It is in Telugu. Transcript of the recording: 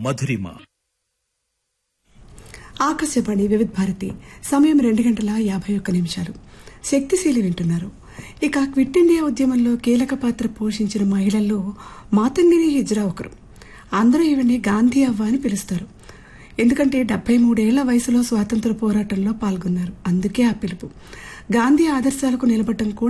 మధురిమ. ఆకాశవాణి వివిధ భారతి. సమయం 2:51. శక్తిశీలి వింటున్నారు. ఇక క్విట్ ఇండియా ఉద్యమంలో కీలక పాత్ర పోషించిన మహిళల్లో మాతంగిని హిజ్రా ఒకరు. అందరూ ఈవిడ్ని గాంధీ అవ్వ అని పిలుస్తారు. ఎందుకంటే 73 ఏళ్ల వయసులో స్వాతంత్ర పోరాటంలో పాల్గొన్నారు. అందుకే ఆ పిలుపు. గాంధీ ఆదర్శాలకు నిలబడటం కూడా